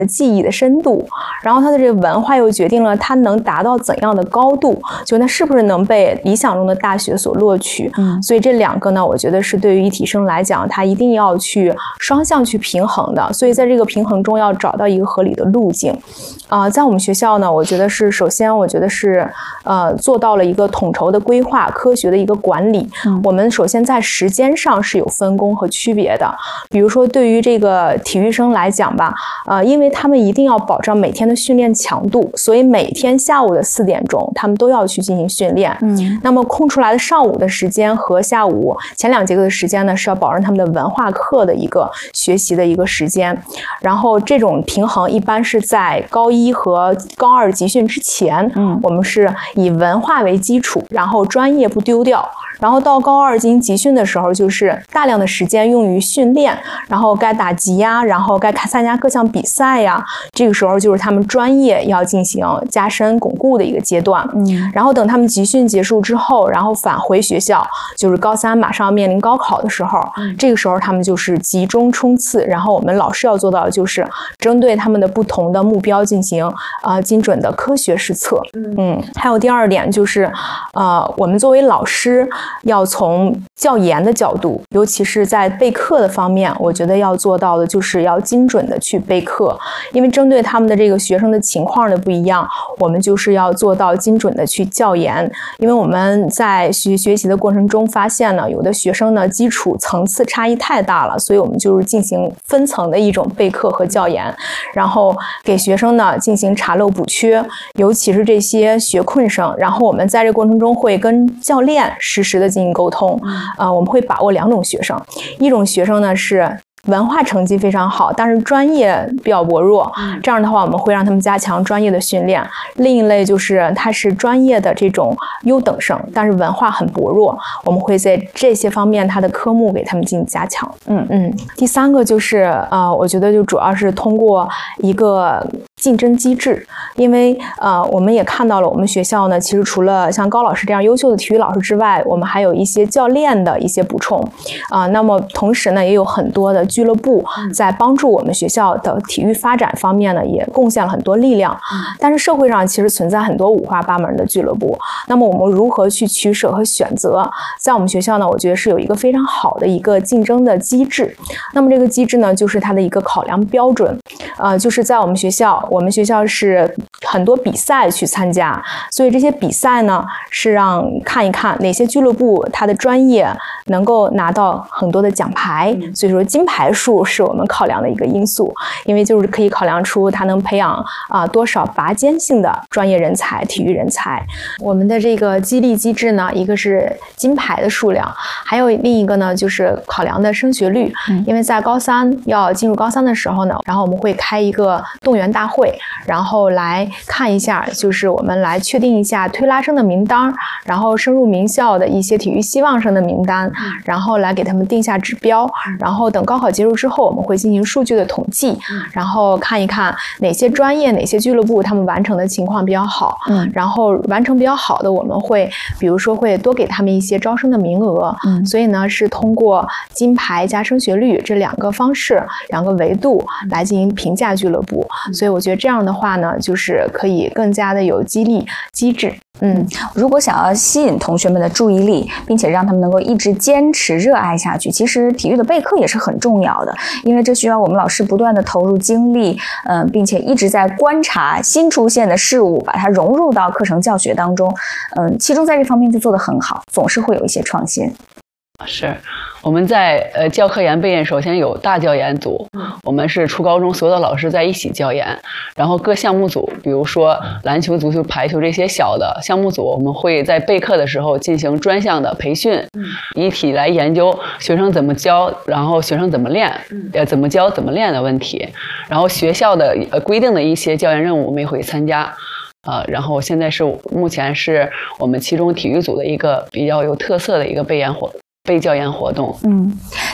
记忆的深度，然后他的这个文化又决定了他能达到怎样的高度，就他是不是能被理想中的大学所录取。所以这两个呢，我觉得是对于一体生来讲，他一定要去双向去平衡的。所以在这个平衡中要找到一个合理的路径。在我们学校呢，我觉得是首先我觉得是做到了一个统筹的规划，科学的一个管理。我们首先在时间上是有分工和区别的。比如说对于这个体育生来讲吧，因为他们一定要保证每天的训练强度，所以每天下午的4点钟他们都要去进行训练。那么空出来的上午的时间和下午前2节课的时间呢，是要保证他们的文化课的一个学习的一个时间。然后这种平衡一般是在高1和高2集训之前，我们是以文化为基础，然后专业不丢掉。然后到高2进行集训的时候，就是大量的时间用于训练，然后该打级呀，然后该参加各项比赛呀，这个时候就是他们专业要进行加深巩固的一个阶段。然后等他们集训结束之后，然后返回学校，就是高3马上要面临高考的时候，这个时候他们就是集中冲刺，然后我们老师要做到的就是针对他们的不同的目标进行精准的科学施策。还有第2点就是我们作为老师要从教研的角度，尤其是在备课的方面，我觉得要做到的就是要精准的去备课。因为针对他们的这个学生的情况的不一样，我们就是要做到精准的去教研。因为我们在学习的过程中发现呢，有的学生呢基础层次差异太大了，所以我们就是进行分层的一种备课和教研，然后给学生呢进行查漏补缺，尤其是这些学困生。然后我们在这个过程中会跟教练实时的进行沟通。我们会把握2种学生，一种学生呢是文化成绩非常好，但是专业比较薄弱，这样的话我们会让他们加强专业的训练。另一类就是他是专业的这种优等生，但是文化很薄弱，我们会在这些方面他的科目给他们进行加强。第3个就是我觉得就主要是通过一个竞争机制。因为我们也看到了我们学校呢，其实除了像高老师这样优秀的体育老师之外，我们还有一些教练的一些补充。那么同时呢，也有很多的俱乐部在帮助我们学校的体育发展方面呢，也贡献了很多力量。但是社会上其实存在很多五花八门的俱乐部，那么我们如何去取舍和选择？在我们学校呢，我觉得是有一个非常好的一个竞争的机制。那么这个机制呢，就是它的一个考量标准。就是在我们学校是很多比赛去参加，所以这些比赛呢是让看一看哪些俱乐部它的专业能够拿到很多的奖牌，所以说金牌数是我们考量的一个因素。因为就是可以考量出它能培养多少拔尖性的专业人才、体育人才。我们的这个激励机制呢，一个是金牌的数量，还有另一个呢就是考量的升学率。因为在高3要进入高3的时候呢，然后我们会开一个动员大会，然后来看一下，就是我们来确定一下推拉生的名单，然后升入名校的一些体育希望生的名单，然后来给他们定下指标。然后等高考结束之后，我们会进行数据的统计，然后看一看哪些专业、哪些俱乐部他们完成的情况比较好。然后完成比较好的，我们会比如说会多给他们一些招生的名额。所以呢，是通过金牌加升学率这2个方式、2个维度来进行评价俱乐部。所以我觉得这样的话呢，就是可以更加的有激励机制。 如果想要吸引同学们的注意力，并且让他们能够一直坚持热爱下去，其实体育的备课也是很重要的，因为这需要我们老师不断的投入精力，并且一直在观察新出现的事物，把它融入到课程教学当中。其中在这方面就做得很好，总是会有一些创新。 是我们在教科研备研，首先有大教研组，我们是初高中所有的老师在一起教研，然后各项目组，比如说篮球、足球、排球这些小的项目组，我们会在备课的时候进行专项的培训，一体来研究学生怎么教，然后学生怎么练，怎么教怎么练的问题。然后学校的规定的一些教研任务我们也会参加。然后现在目前是我们其中体育组的一个比较有特色的一个备教研活动。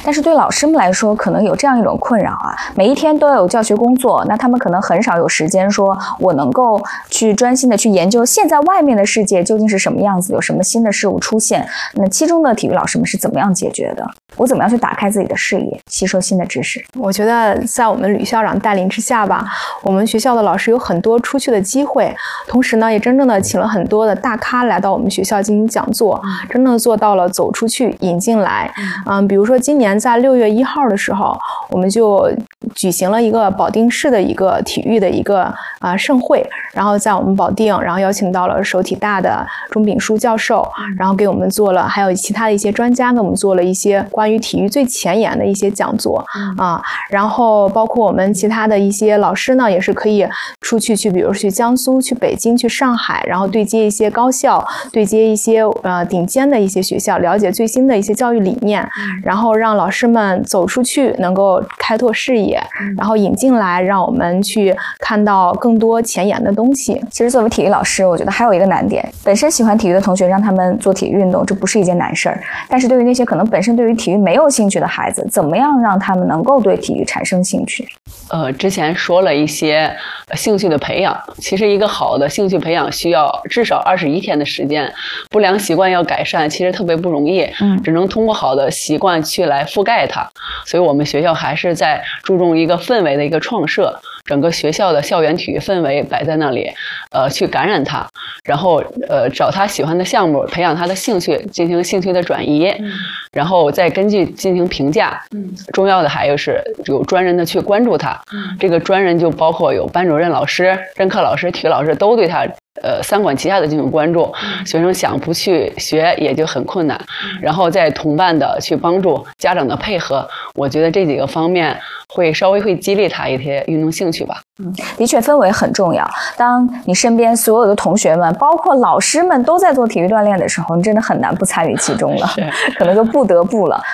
但是对老师们来说，可能有这样一种困扰啊，每一天都要有教学工作，那他们可能很少有时间说我能够去专心的去研究现在外面的世界究竟是什么样子，有什么新的事物出现。那其中的体育老师们是怎么样解决的？我怎么样去打开自己的视野，吸收新的知识？ 我觉得在我们吕校长带领之下吧，我们学校的老师有很多出去的机会，同时呢，也真正的请了很多的大咖来到我们学校进行讲座，真正的做到了走出去引进来。比如说今年在6月1号的时候，我们就举行了一个保定市的一个体育的一个盛会，然后在我们保定，然后邀请到了首体大的钟炳书教授，然后给我们做了，还有其他的一些专家给我们做了一些关于体育最前沿的一些讲座然后包括我们其他的一些老师呢，也是可以出去比如去江苏、去北京、去上海，然后对接一些高校，对接一些顶尖的一些学校，了解最新的一些教育理念，然后让老师们走出去，能够开拓视野，然后引进来，让我们去看到更多前沿的东西。 其实作为体育老师，我觉得还有一个难点，本身喜欢体育的同学让他们做体育运动，这不是一件难事儿。但是对于那些可能本身对于体育没有兴趣的孩子，怎么样让他们能够对体育产生兴趣？ 之前说了一些兴趣的培养，其实一个好的兴趣培养需要至少21天的时间，不良习惯要改善，其实特别不容易，只能通过好的习惯去来覆盖它。所以我们学校还是在注重一个氛围的一个创设，整个学校的校园体育氛围摆在那里，去感染他，然后找他喜欢的项目，培养他的兴趣，进行兴趣的转移，然后再根据进行评价。重要的还有是有专人的去关注他，这个专人就包括有班主任老师、任课老师、体育老师都对他三管齐下的进行关注，学生想不去学也就很困难，然后再同伴的去帮助，家长的配合，我觉得这几个方面稍微会激励他一些运动兴趣吧。 的确氛围很重要，当你身边所有的同学们包括老师们都在做体育锻炼的时候，你真的很难不参与其中了可能就不得不了。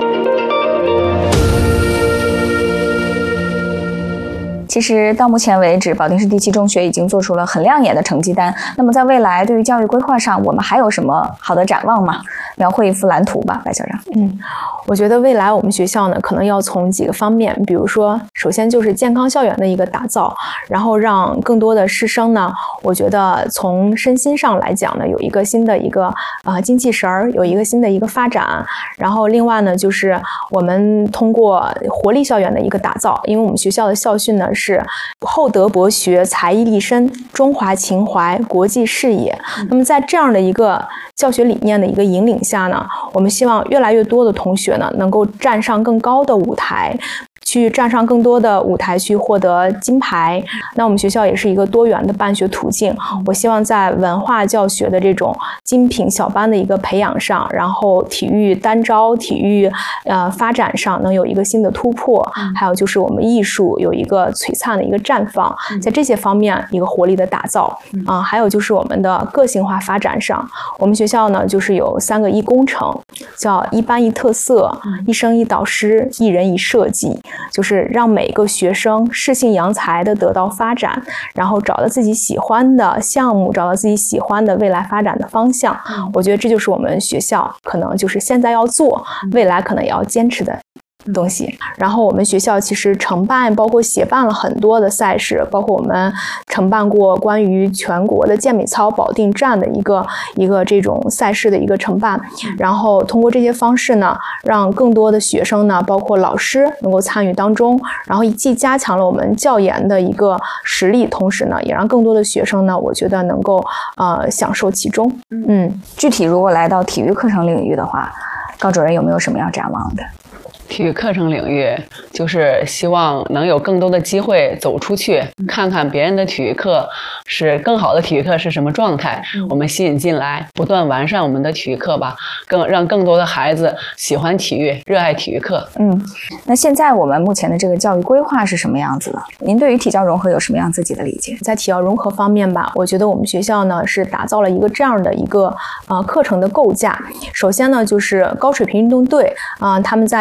其实到目前为止，保定市第7中学已经做出了很亮眼的成绩单。那么在未来对于教育规划上，我们还有什么好的展望吗？描绘一幅蓝图吧，白校长。 我觉得未来我们学校呢，可能要从几个方面，比如说，首先就是健康校园的一个打造，然后让更多的师生呢，我觉得从身心上来讲呢，有一个新的一个精气神儿，有一个新的一个发展。然后另外呢，就是我们通过活力校园的一个打造，因为我们学校的校训呢是厚德博学、才艺立身、中华情怀、国际视野。那么在这样的一个教学理念的一个引领下呢，我们希望越来越多的同学呢，能够站上更高的舞台，去站上更多的舞台去获得金牌。那我们学校也是一个多元的办学途径，我希望在文化教学的这种精品小班的一个培养上，然后体育单招、体育发展上能有一个新的突破，还有就是我们艺术有一个璀璨的一个绽放，在这些方面一个活力的打造还有就是我们的个性化发展上，我们学校呢就是有3个一工程，叫一班一特色、一生一导师、一人一设计，就是让每个学生适性扬才的得到发展，然后找到自己喜欢的项目，找到自己喜欢的未来发展的方向。我觉得这就是我们学校可能就是现在要做，未来可能也要坚持的东西。然后我们学校其实承办包括协办了很多的赛事，包括我们承办过关于全国的健美操保定站的一个这种赛事的一个承办，然后通过这些方式呢，让更多的学生呢，包括老师能够参与当中，然后既加强了我们教研的一个实力，同时呢，也让更多的学生呢，我觉得能够享受其中。 具体如果来到体育课程领域的话，高主任有没有什么要展望的？ 体育课程领域就是希望能有更多的机会走出去，看看别人的体育课是更好的体育课是什么状态，我们吸引进来，不断完善我们的体育课吧，让更多的孩子喜欢体育，热爱体育课。 那现在我们目前的这个教育规划是什么样子的？您对于体教融合有什么样自己的理解？ 在体教融合方面吧，我觉得我们学校呢是打造了一个这样的一个课程的构架。首先呢，就是高水平运动队他们在各大赛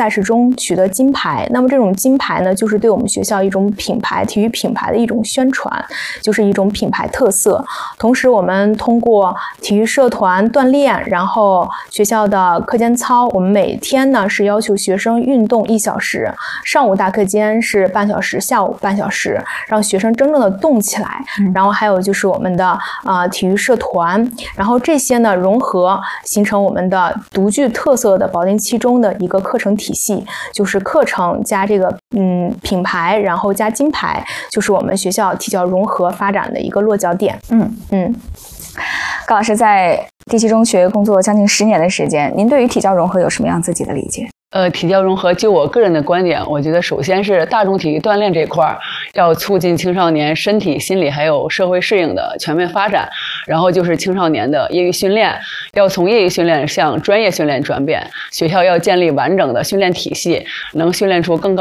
赛事中取得金牌。那么这种金牌呢，就是对我们学校一种品牌，体育品牌的一种宣传，就是一种品牌特色。同时我们通过体育社团锻炼，然后学校的课间操，我们每天呢是要求学生运动1小时，上午大课间是半小时，下午半小时，让学生真正的动起来。然后还有就是我们的体育社团，然后这些呢融合形成我们的独具特色的保定七中的一个课程体系，就是课程加这个品牌，然后加金牌，就是我们学校体教融合发展的一个落脚点。 高老师在第七中学工作将近10年的时间，您对于体教融合有什么样自己的理解？ 体教融合，就我个人的观点，我觉得首先是大众体育锻炼这块要促进青少年身体、心理还有社会适应的全面发展，然后就是青少年的业余训练，要从业余训练向专业训练转变，学校要建立完整的训练体系，能训练出更高